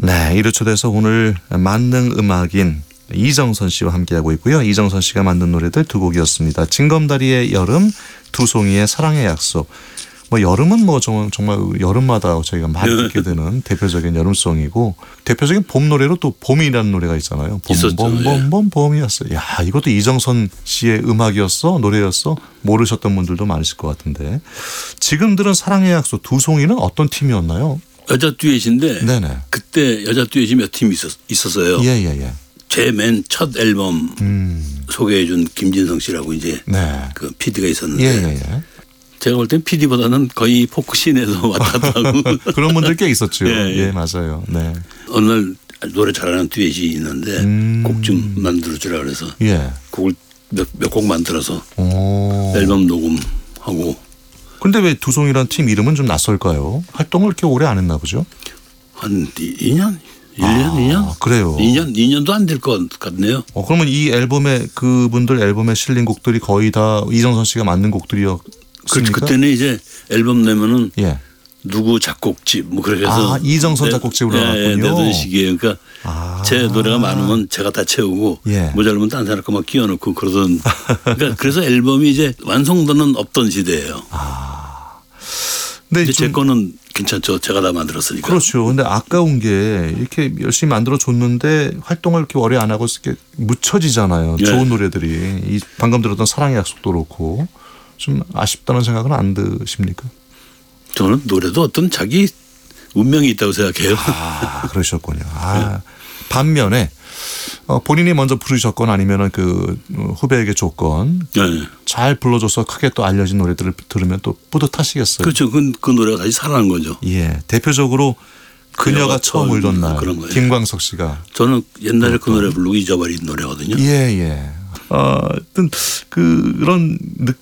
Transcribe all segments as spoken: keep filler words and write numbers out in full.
네, 이를 초대해서 오늘 만능 음악인 이정선 씨와 함께하고 있고요. 이정선 씨가 만든 노래들 두 곡이었습니다. 징검다리의 여름, 두송이의 사랑의 약속. 뭐 여름은 뭐 정말, 정말 여름마다 저희가 많이 듣게 되는 대표적인 여름송이고, 대표적인 봄 노래로 또 봄이라는 노래가 있잖아요. 봄, 있었죠. 봄, 봄, 봄, 봄이었어요. 야, 이것도 이정선 씨의 음악이었어? 노래였어? 모르셨던 분들도 많으실 것 같은데. 지금 들은 사랑의 약속, 두송이는 어떤 팀이었나요? 여자 듀엣인데 네네. 그때 여자 듀엣이 몇 팀 있었, 있었어요. 예, 예, 예. 제 맨 첫 앨범 음. 소개해준 김진성 씨라고 이제 네. 그 피디가 있었는데, 예, 예, 예. 제가 볼 땐 피디보다는 거의 포크씬에서 왔다 갔다 하고 그런 분들 꽤 있었죠. 예, 예. 예, 맞아요. 네. 어느 날 노래 잘하는 듀엣이 있는데 음. 곡 좀 만들어주라 그래서 예. 곡을 몇 몇 곡 만들어서 오. 앨범 녹음하고. 근데 왜 두송이란 팀 이름은 좀 낯설까요? 활동을 이렇게 오래 안 했나 보죠? 한 이 년? 일 년? 아, 이 년? 그래요. 이 년? 이 년도 안 될 것 같네요. 어, 그러면 이 앨범에 그분들 앨범에 실린 곡들이 거의 다 이정선 씨가 만든 곡들이었습니까? 그, 그때는 이제 앨범 내면은 예. 누구 작곡집 뭐 그렇게 해서 아, 이정선 작곡집으로 네, 나왔군요. 내던 시기에 그러니까 아. 제 노래가 많으면 제가 다 채우고 예. 모자르면 딴 사람 거 막 끼워놓고 그러던. 그러니까 그래서 앨범이 이제 완성도는 없던 시대예요. 아. 근데 근데 좀 제 거는 괜찮죠. 제가 다 만들었으니까. 그렇죠. 근데 아까운 게 이렇게 열심히 만들어 줬는데 활동을 이렇게 오래 안 하고 이렇게 묻혀지잖아요. 예. 좋은 노래들이. 이 방금 들었던 사랑의 약속도 그렇고 좀 아쉽다는 생각은 안 드십니까? 저는 노래도 어떤 자기 운명이 있다고 생각해요. 아, 그러셨군요. 아, 반면에 어, 본인이 먼저 부르셨건 아니면은 그 후배에게 줬건 네. 잘 불러줘서 크게 또 알려진 노래들을 들으면 또 뿌듯하시겠어요. 그렇죠. 그, 그 노래가 다시 살아난 거죠. 예, 대표적으로 그녀가, 그녀가 처음 처음 울던 날, 그런 거예요. 김광석 씨가. 저는 옛날에 그 노래 부르고 잊어버린 노래거든요. 예, 예. 어, 하여튼 그런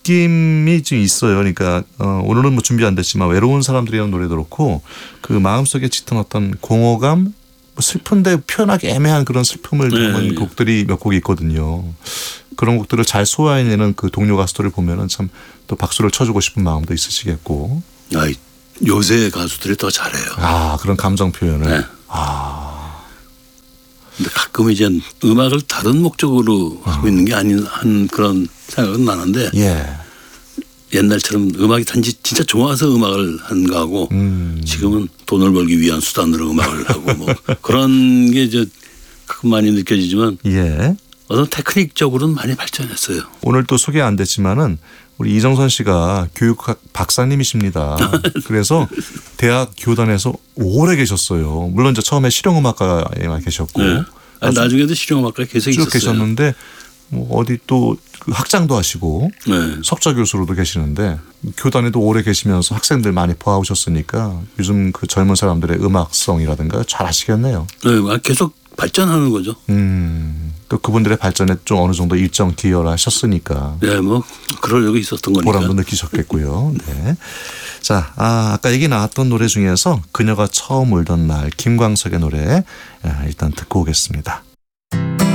느낌이 좀 있어요. 그러니까 어, 오늘은 뭐 준비 안 됐지만 외로운 사람들이라는 노래도 그렇고 그 마음속에 짙은 어떤 공허감, 뭐 슬픈데 표현하기 애매한 그런 슬픔을 담은 네. 곡들이 몇 곡이 있거든요. 그런 곡들을 잘 소화해내는 그 동료 가수들을 보면은 참 또 박수를 쳐주고 싶은 마음도 있으시겠고. 아, 요새 가수들이 더 잘해요. 아, 그런 감정 표현을. 네. 아. 근데 가끔 이제 음악을 다른 목적으로 하고 있는 게 아닌 한 그런 생각은 나는데, 예. 옛날처럼 음악이 단지 진짜 좋아서 음악을 한 거하고 음. 지금은 돈을 벌기 위한 수단으로 음악을 하고 뭐 그런 게 이제 가끔 많이 느껴지지만 예. 어떤 테크닉적으로는 많이 발전했어요. 오늘 또 소개 안 됐지만은 우리 이정선 씨가 교육학 박사님이십니다. 그래서 대학 교단에서 오래 계셨어요. 물론 이제 처음에 실용음악과에만 계셨고 네. 아니, 나중에도 실용음악과에 계속 쭉 있었어요. 계셨는데 뭐 어디 또 학장도 하시고 네. 석좌 교수로도 계시는데 교단에도 오래 계시면서 학생들 많이 보아오셨으니까 요즘 그 젊은 사람들의 음악성이라든가 잘 아시겠네요. 네, 계속 발전하는 거죠. 음, 또 그분들의 발전에 좀 어느 정도 일정 기여를 하셨으니까. 네, 뭐 그러려고 있었던 거니까. 보람도 느끼셨겠고요. 네. 자, 아, 아까 얘기 나왔던 노래 중에서 그녀가 처음 울던 날 김광석의 노래 일단 듣고 오겠습니다.